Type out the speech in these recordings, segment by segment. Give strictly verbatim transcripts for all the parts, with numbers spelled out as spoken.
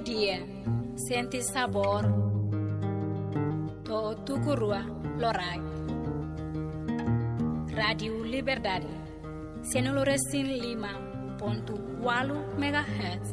melodia, senti sabor, to tukurua lorai. Radio Liberdade, Senoloresin lima ponto walu megahertz.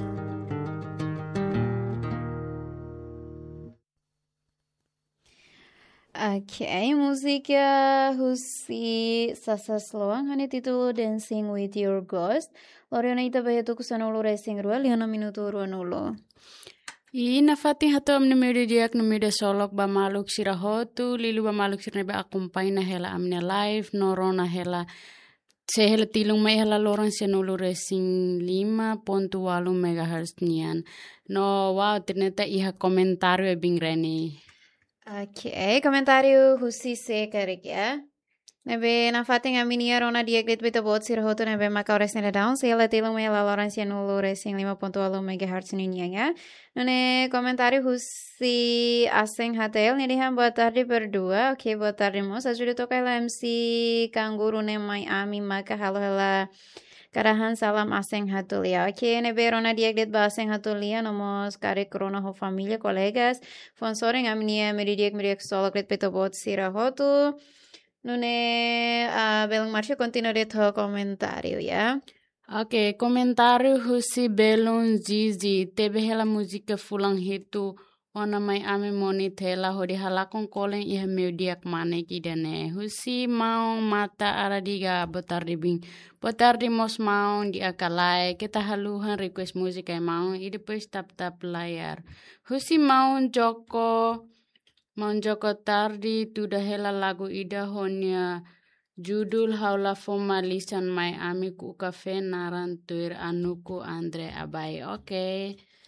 Okay, música husi sasa sloang hani titulo Dancing with Your Ghost. Loriona ita bahetu kusanolo racing rua liana minuto rua nulo. I nafati hato amne media diak no media solok ba maluk sirahotu lilu ba maluk sirnebe akumpai na hela amne live norona hela sehela tilung mai hela lorang senolo racing lima ponto walu megahertz nian. No wow ternyata iha komentario e bing reni. Okay, comentário husi se karik ya. Nebe na fating aminia rona dia grit bita bot sir hoto nebe makaures nela down se ela tilung me la Lawrence nulo racing lima ponto walu megahertz ninya ya. None comentário husi aseng hatel nedi ham boa tarde berdua. Okay, boa tarde mo. Saya tokai la M C Kanguru ne Miami maka halo hela Karahan salam aseng hatulia. Oke, nebe rona diagdet ba aseng hatulia nomos kare corona ho familia colegas. Fonsoring amnia meridiak meridiak solokret peto bot sira hotu. Nune uh, belong marcha continua de to comentario ya. Oke, komentario husi belon zizi tebe hela musika fulang hitu ona mai ame moni tela hodi halakon kolen iha meudiak mane kidane husi mau mata aradiga botar dibing botar di mos mau di akalai kita haluhan request musik ay mau i depois tap tap layar husi mau joko mau joko tardi tuda hela lagu ida honya judul haula formalisan mai ame ku kafe naran tuir anuku Andre Abai. Oke. Okay.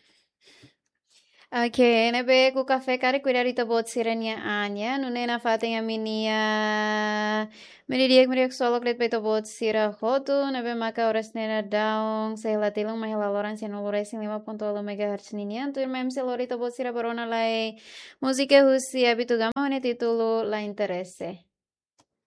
Okay, nebe ku kafe kare cuidarita bot sirenia anya nunena fating aminia meridiak meridiak solo klet peto bot sira hotu nebe maka ores nena daung sehla tilung mahela loran seno loresing lima ponto walu megahertz ninian tuir mem se lorita bot sira barona lai musika husi abitu gama hone titulu la interesse.